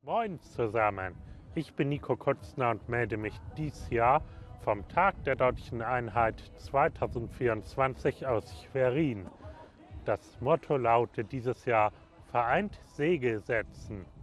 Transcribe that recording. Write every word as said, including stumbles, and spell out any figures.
Moin zusammen, ich bin Nico Kutzner und melde mich dieses Jahr vom Tag der Deutschen Einheit zweitausendvierundzwanzig aus Schwerin. Das Motto lautet dieses Jahr: Vereint Segel setzen.